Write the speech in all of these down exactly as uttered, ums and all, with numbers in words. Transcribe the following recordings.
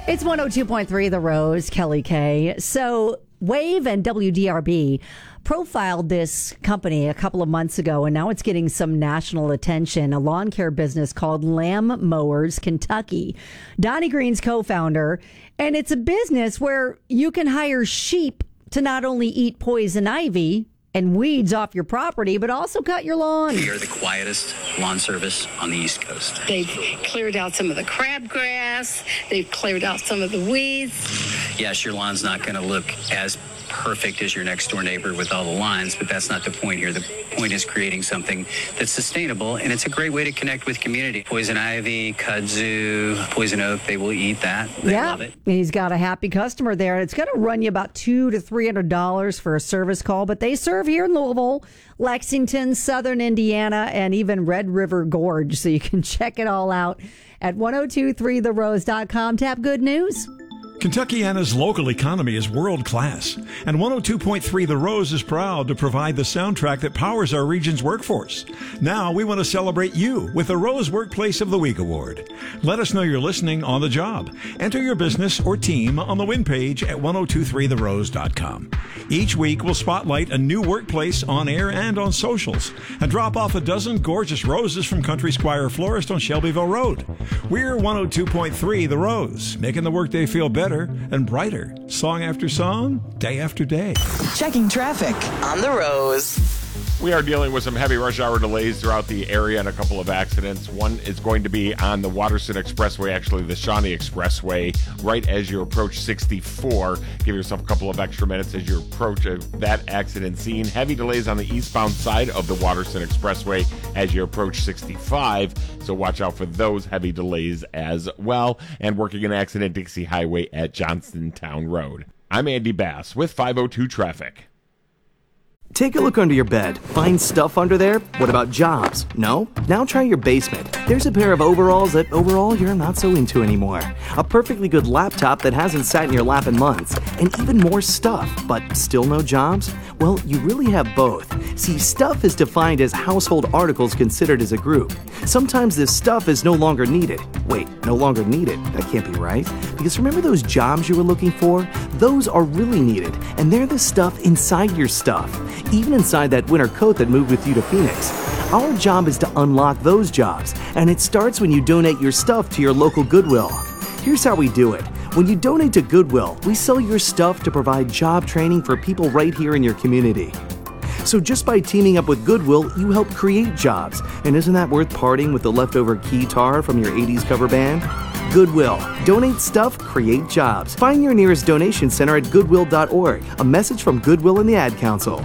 It's one oh two point three The Rose, Kelly K. So Wave and W D R B profiled this company a couple of months ago, and now it's getting some national attention. A lawn care business called Lamb Mowers Kentucky. Donnie Green's co-founder, and it's a business where you can hire sheep to not only eat poison ivy and weeds off your property, but also cut your lawn. We are the quietest lawn service on the East Coast. They've cleared out some of the crabgrass. They've cleared out some of the weeds. Yes, your lawn's not going to look as perfect as your next door neighbor with all the lines, but that's not the point here. The point is creating something that's sustainable, and it's a great way to connect with community. Poison ivy, kudzu, poison oak, they will eat that. They yeah, love it. He's got a happy customer there. It's going to run you about two to three hundred dollars for a service call, but they serve here in Louisville, Lexington, Southern Indiana, and even Red River Gorge. So you can check it all out at ten twenty-three the rose dot com. Tap Good News. Kentuckiana's local economy is world-class, and one oh two point three The Rose is proud to provide the soundtrack that powers our region's workforce. Now we want to celebrate you with the Rose Workplace of the Week Award. Let us know you're listening on the job. Enter your business or team on the win page at ten twenty-three the rose dot com. Each week we'll spotlight a new workplace on air and on socials, and drop off a dozen gorgeous roses from Country Squire Florist on Shelbyville Road. We're one oh two point three The Rose, making the workday feel better and brighter, song after song, day after day. Checking traffic on The Rose. We are dealing with some heavy rush hour delays throughout the area and a couple of accidents. One is going to be on the Waterston Expressway, actually the Shawnee Expressway, right as you approach sixty-four. Give yourself a couple of extra minutes as you approach uh, that accident scene. Heavy delays on the eastbound side of the Waterston Expressway as you approach sixty-five. So watch out for those heavy delays as well. And working an accident Dixie Highway at Johnstontown Road. I'm Andy Bass with five oh two Traffic. Take a look under your bed. Find stuff under there? What about jobs? No? Now try your basement. There's a pair of overalls that overall you're not so into anymore. A perfectly good laptop that hasn't sat in your lap in months. And even more stuff, but still no jobs? Well, you really have both. See, stuff is defined as household articles considered as a group. Sometimes this stuff is no longer needed. Wait, no longer needed? That can't be right. Because remember those jobs you were looking for? Those are really needed, and they're the stuff inside your stuff. Even inside that winter coat that moved with you to Phoenix. Our job is to unlock those jobs, and it starts when you donate your stuff to your local Goodwill. Here's how we do it. When you donate to Goodwill, we sell your stuff to provide job training for people right here in your community. So just by teaming up with Goodwill, you help create jobs. And isn't that worth parting with the leftover keytar from your eighties cover band? Goodwill. Donate stuff, create jobs. Find your nearest donation center at goodwill dot org. A message from Goodwill and the Ad Council.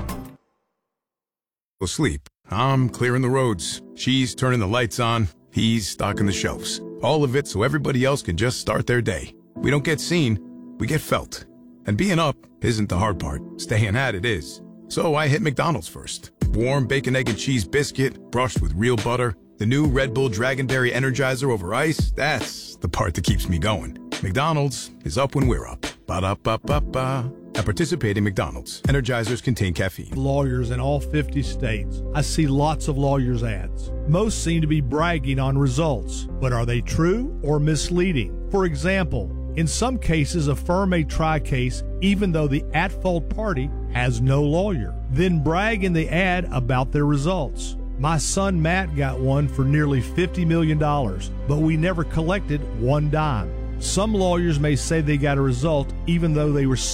Sleep. I'm clearing the roads. She's turning the lights on. He's stocking the shelves. All of it so everybody else can just start their day. We don't get seen, we get felt. And being up isn't the hard part. Staying at it is. So I hit McDonald's first. Warm bacon, egg, and cheese biscuit, brushed with real butter. The new Red Bull Dragonberry Energizer over ice, that's the part that keeps me going. McDonald's is up when we're up. Ba-da-ba-ba-ba. At participating McDonald's, Energizers contain caffeine. Lawyers in all fifty states. I see lots of lawyers' ads. Most seem to be bragging on results, but are they true or misleading? For example, in some cases, a firm may try a case even though the at-fault party has no lawyer, then brag in the ad about their results. My son Matt got one for nearly fifty million dollars, but we never collected one dime. Some lawyers may say they got a result even though they were